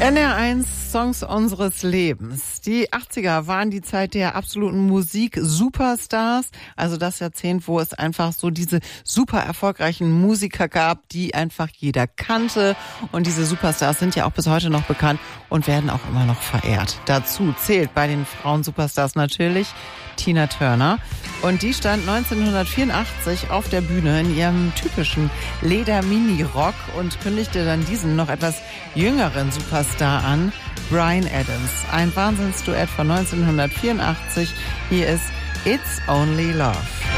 NR1 Songs unseres Lebens. Die 80er waren die Zeit der absoluten Musik-Superstars. Also das Jahrzehnt, wo es einfach so diese super erfolgreichen Musiker gab, die einfach jeder kannte. Und diese Superstars sind ja auch bis heute noch bekannt und werden auch immer noch verehrt. Dazu zählt bei den Frauen-Superstars natürlich Tina Turner. Und die stand 1984 auf der Bühne in ihrem typischen Leder-Mini-Rock und kündigte dann diesen noch etwas jüngeren Superstar an, Bryan Adams. Ein Wahnsinnsduett von 1984. Hier ist It's Only Love.